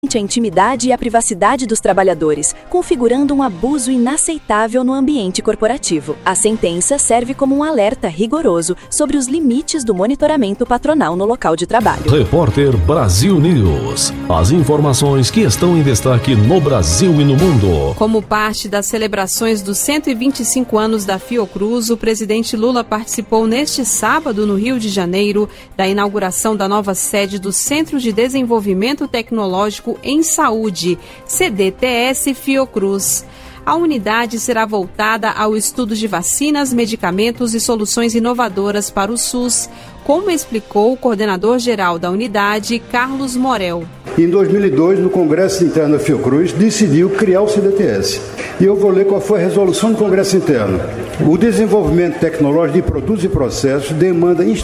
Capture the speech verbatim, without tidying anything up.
grandemente a intimidade e a privacidade dos trabalhadores, configurando um abuso inaceitável no ambiente corporativo. A sentença serve como um alerta rigoroso sobre os limites do monitoramento patronal no local de trabalho. Repórter Brasil News. As informações que estão em destaque no Brasil e no mundo. Como parte das celebrações dos cento e vinte e cinco anos da Fiocruz, o presidente Lula participou neste sábado, no Rio de Janeiro, da inauguração da nova sede do Centro de Desenvolvimento Tecnológico em Saúde, C D T S Fiocruz. A unidade será voltada ao estudo de vacinas, medicamentos e soluções inovadoras para o SUS, como explicou o coordenador-geral da unidade, Carlos Morel. Em dois mil e dois, no Congresso Interno da Fiocruz, decidiu criar o C D T S. E eu vou ler qual foi a resolução do Congresso Interno. O desenvolvimento tecnológico de produtos e processos demanda